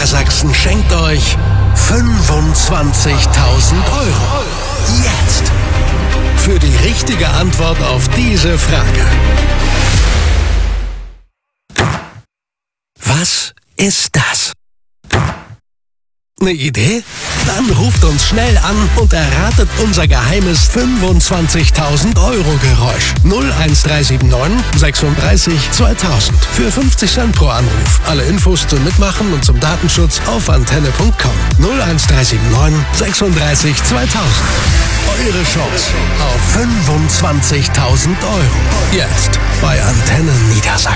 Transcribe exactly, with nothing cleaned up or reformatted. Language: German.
Niedersachsen schenkt euch fünfundzwanzigtausend Euro. Jetzt! Für die richtige Antwort auf diese Frage. Was ist das? Eine Idee? Dann ruft uns schnell an und erratet unser geheimes fünfundzwanzigtausend Euro Geräusch. null eins drei sieben neun sechsunddreißig zweitausend für fünfzig Cent pro Anruf. Alle Infos zum Mitmachen und zum Datenschutz auf antenne punkt com. null eins drei sieben neun sechsunddreißig zweitausend. Eure Chance auf fünfundzwanzigtausend Euro. Jetzt bei Antenne Niedersachsen.